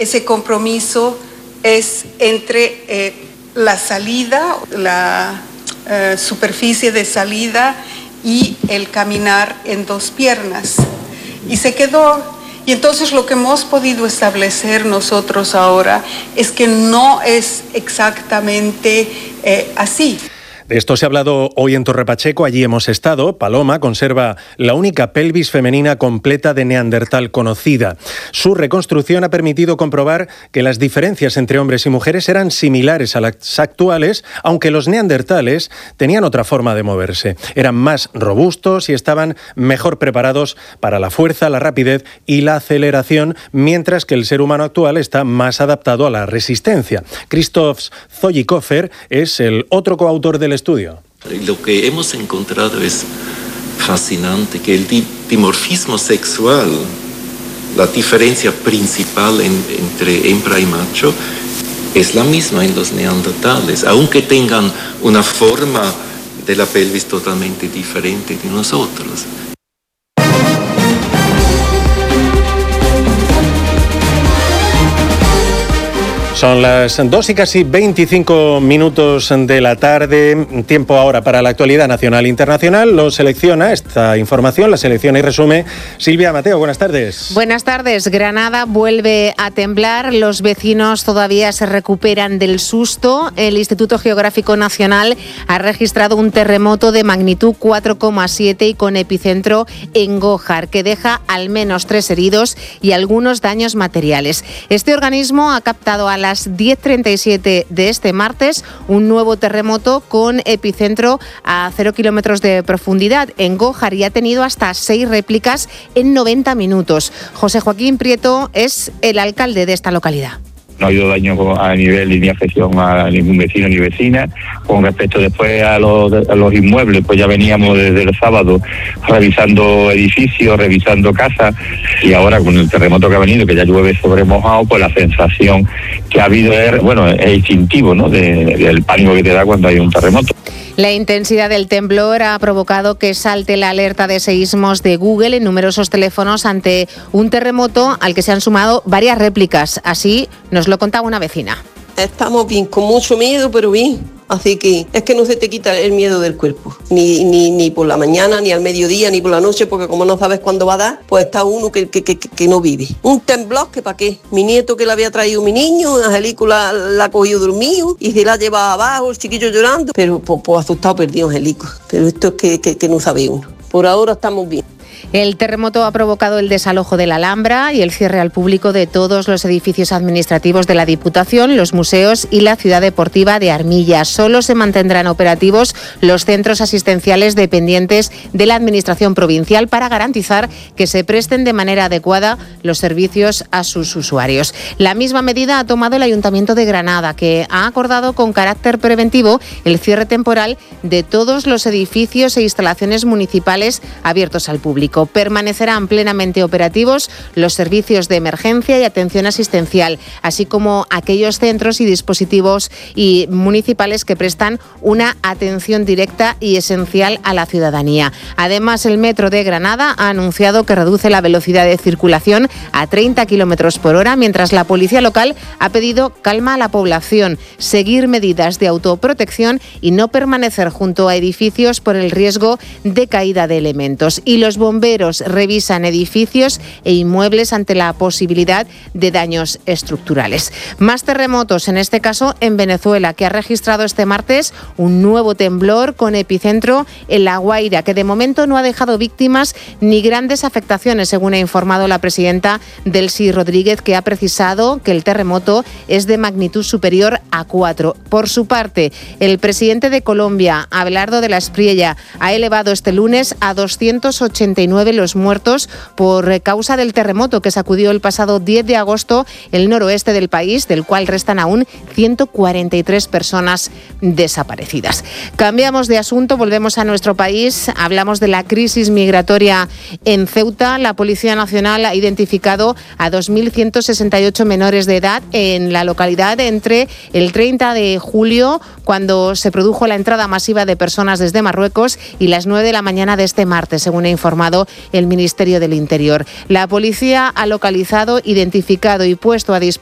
ese compromiso es entre la salida, la superficie de salida y el caminar en dos piernas. Y se quedó. Y entonces lo que hemos podido establecer nosotros ahora es que no es exactamente así. De esto se ha hablado hoy en Torre Pacheco, allí hemos estado. Paloma conserva la única pelvis femenina completa de Neandertal conocida. Su reconstrucción ha permitido comprobar que las diferencias entre hombres y mujeres eran similares a las actuales, aunque los neandertales tenían otra forma de moverse. Eran más robustos y estaban mejor preparados para la fuerza, la rapidez y la aceleración, mientras que el ser humano actual está más adaptado a la resistencia. Krzysztof Zollikoffer es el otro coautor del estudio. Lo que hemos encontrado es fascinante, que el dimorfismo sexual, la diferencia principal entre hembra y macho, es la misma en los neandertales, aunque tengan una forma de la pelvis totalmente diferente de nosotros. Son las 2 y casi 25 minutos de la tarde. Tiempo ahora para la actualidad nacional e internacional. Lo selecciona esta información, la selecciona y resume Silvia Mateo. Buenas tardes. Buenas tardes. Granada vuelve a temblar. Los vecinos todavía se recuperan del susto. El Instituto Geográfico Nacional ha registrado un terremoto de magnitud 4,7 y con epicentro en Gójar, que deja al menos 3 heridos y algunos daños materiales. Este organismo ha captado a las 10:37 de este martes un nuevo terremoto con epicentro a 0 kilómetros de profundidad en Gójar y ha tenido hasta 6 réplicas en 90 minutos. José Joaquín Prieto es el alcalde de esta localidad. No ha habido daño a nivel ni afección a ningún vecino ni vecina. Con respecto después a los inmuebles, pues ya veníamos desde el sábado revisando edificios, revisando casas, y ahora con el terremoto que ha venido, que ya llueve sobre mojado, pues la sensación que ha habido es instintivo, ¿no? Del pánico que te da cuando hay un terremoto. La intensidad del temblor ha provocado que salte la alerta de seísmos de Google en numerosos teléfonos ante un terremoto al que se han sumado varias réplicas. Así nos lo contaba una vecina. Estamos bien, con mucho miedo, pero bien. Así que es que no se te quita el miedo del cuerpo, ni por la mañana, ni al mediodía, ni por la noche, porque como no sabes cuándo va a dar, pues está uno que no vive. Un temblor que para qué. Mi nieto, que le había traído mi niño, Angelico la ha cogido dormido y se la ha llevado abajo, el chiquillo llorando, pero pues asustado perdió Angelico. Pero esto es que no sabe uno. Por ahora estamos bien. El terremoto ha provocado el desalojo de la Alhambra y el cierre al público de todos los edificios administrativos de la Diputación, los museos y la ciudad deportiva de Armilla. Solo se mantendrán operativos los centros asistenciales dependientes de la Administración provincial para garantizar que se presten de manera adecuada los servicios a sus usuarios. La misma medida ha tomado el Ayuntamiento de Granada, que ha acordado con carácter preventivo el cierre temporal de todos los edificios e instalaciones municipales abiertos al público. Permanecerán plenamente operativos los servicios de emergencia y atención asistencial, así como aquellos centros y dispositivos municipales que prestan una atención directa y esencial a la ciudadanía. Además, el Metro de Granada ha anunciado que reduce la velocidad de circulación a 30 kilómetros por hora, mientras la policía local ha pedido calma a la población, seguir medidas de autoprotección y no permanecer junto a edificios por el riesgo de caída de elementos. Y los bomberos revisan edificios e inmuebles ante la posibilidad de daños estructurales. Más terremotos, en este caso en Venezuela, que ha registrado este martes un nuevo temblor con epicentro en La Guaira, que de momento no ha dejado víctimas ni grandes afectaciones, según ha informado la presidenta Delcy Rodríguez, que ha precisado que el terremoto es de magnitud superior a 4. Por su parte, el presidente de Colombia, Abelardo de la Espriella, ha elevado este lunes a 289 los muertos por causa del terremoto que sacudió el pasado 10 de agosto el noroeste del país, del cual restan aún 143 personas desaparecidas. Cambiamos de asunto, volvemos a nuestro país. Hablamos de la crisis migratoria en Ceuta. La Policía Nacional ha identificado a 2.168 menores de edad en la localidad entre el 30 de julio, cuando se produjo la entrada masiva de personas desde Marruecos, y las 9 de la mañana de este martes, según ha informado el Ministerio del Interior. La policía ha localizado, identificado y puesto a disposición